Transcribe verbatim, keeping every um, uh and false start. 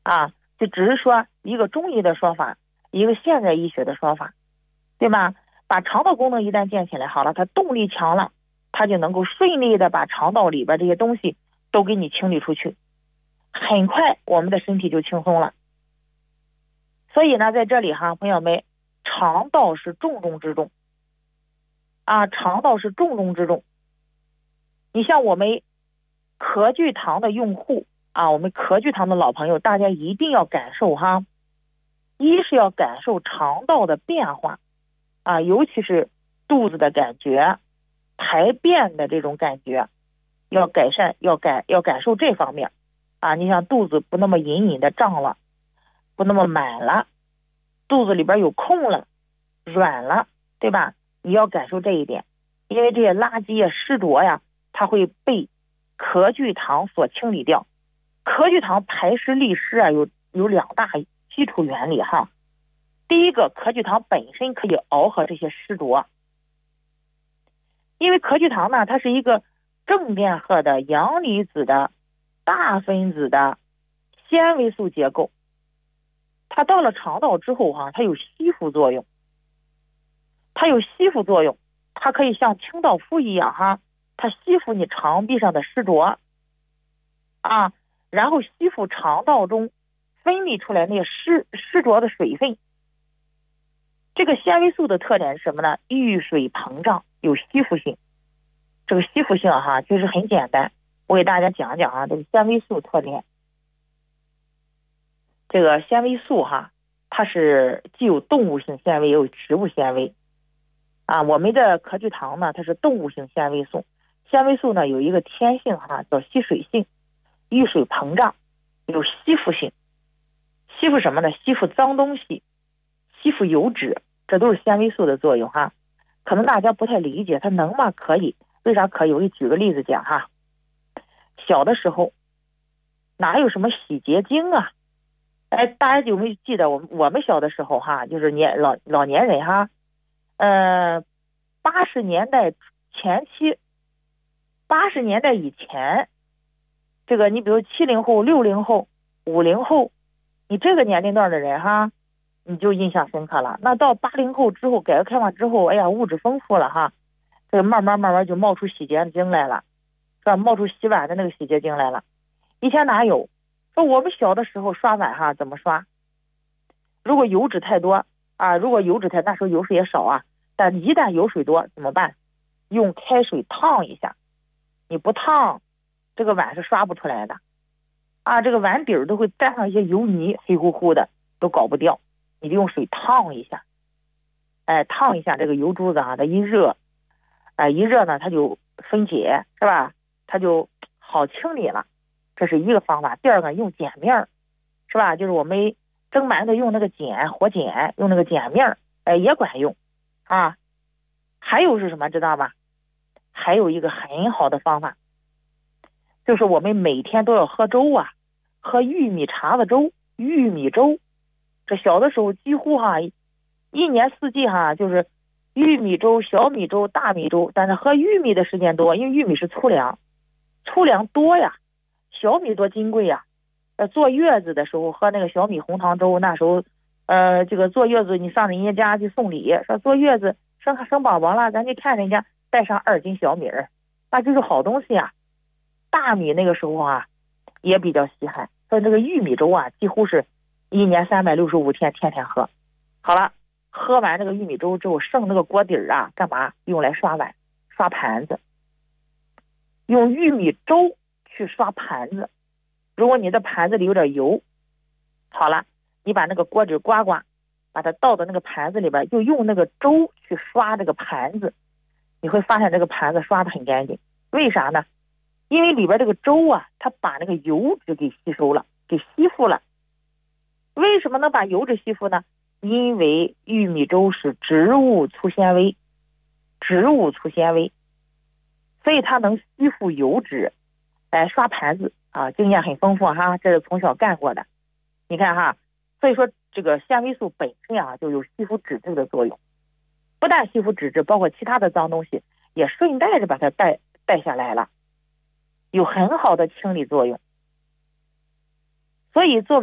啊，就只是说一个中医的说法，一个现代医学的说法，对吧？把肠道功能一旦建起来好了，它动力强了，它就能够顺利的把肠道里边这些东西都给你清理出去，很快我们的身体就轻松了。所以呢，在这里哈，朋友们，肠道是重中之重啊，肠道是重中之重。你像我们壳聚糖的用户啊，我们壳聚糖的老朋友，大家一定要感受哈，一是要感受肠道的变化啊，尤其是肚子的感觉，排便的这种感觉，要改善，要感要感受这方面啊。你像肚子不那么隐隐的胀了，不那么满了，肚子里边有空了，软了，对吧？你要感受这一点，因为这些垃圾呀、湿浊呀，它会被壳聚糖所清理掉。壳聚糖排湿利湿啊，有有两大基础原理哈。第一个，壳聚糖本身可以螯合这些湿浊，因为壳聚糖呢，它是一个正电荷的阳离子的大分子的纤维素结构，它到了肠道之后哈、啊，它有吸附作用，它有吸附作用，它可以像清道夫一样哈，它吸附你肠壁上的湿浊啊，然后吸附肠道中分泌出来那些湿湿浊的水分。这个纤维素的特点是什么呢？遇水膨胀，有吸附性。这个吸附性哈，其实很简单，我给大家讲讲啊，这个纤维素特点。这个纤维素哈，它是既有动物性纤维，也有植物纤维啊。我们的壳聚糖呢，它是动物性纤维素。纤维素呢有一个天性哈，叫吸水性，遇水膨胀，有吸附性。吸附什么呢？吸附脏东西，吸附油脂，这都是纤维素的作用哈。可能大家不太理解，它能吗？可以。为啥可以？我给举个例子讲哈。小的时候哪有什么洗洁精啊？哎，大家有没有记得我们我们小的时候哈，就是年老老年人哈，呃，八十年代前期，八十年代以前，这个你比如七零后、六零后、五零后，你这个年龄段的人哈，你就印象深刻了。那到八零后之后，改革开放之后，哎呀，物质丰富了哈，这个慢慢慢慢就冒出洗洁精来了，是吧？冒出洗碗的那个洗洁精来了。以前哪有？说我们小的时候刷碗哈，怎么刷？如果油脂太多啊，如果油脂太，那时候油水也少啊，但一旦油水多怎么办？用开水烫一下，你不烫，这个碗是刷不出来的啊，这个碗底儿都会沾上一些油泥，黑乎乎的，都搞不掉。你就用水烫一下，哎，烫一下这个油珠子啊，它一热，哎，一热呢，它就分解，是吧？它就好清理了。这是一个方法。第二个用碱面，是吧？就是我们蒸馒头用那个碱，火碱，用那个碱面，哎，也管用啊。还有是什么知道吧？还有一个很好的方法，就是我们每天都要喝粥啊，喝玉米碴子粥，玉米粥。这小的时候几乎哈，一年四季哈，就是玉米粥、小米粥、大米粥，但是喝玉米的时间多，因为玉米是粗粮，粗粮多呀。小米多金贵呀，呃，坐月子的时候喝那个小米红糖粥，那时候，呃，这个坐月子你上人家家去送礼，说坐月子生生宝宝了，咱去看人家带上二斤小米儿，那就是好东西呀。大米那个时候啊，也比较稀罕，所以这个玉米粥啊，几乎是一年三百六十五天天天喝。好了，喝完这个玉米粥之后，剩那个锅底儿啊，干嘛？用来刷碗、刷盘子，用玉米粥去刷盘子。如果你的盘子里有点油，好了，你把那个锅底刮刮，把它倒到那个盘子里边，就用那个粥去刷这个盘子，你会发现这个盘子刷得很干净。为啥呢？因为里边这个粥啊，它把那个油脂给吸收了，给吸附了。为什么能把油脂吸附呢？因为玉米粥是植物粗纤维，植物粗纤维，所以它能吸附油脂。来刷盘子啊，经验很丰富哈，这是从小干过的。你看哈，所以说这个纤维素本身啊就有吸附脂质的作用，不但吸附脂质，包括其他的脏东西也顺带着把它带带下来了，有很好的清理作用。所以作为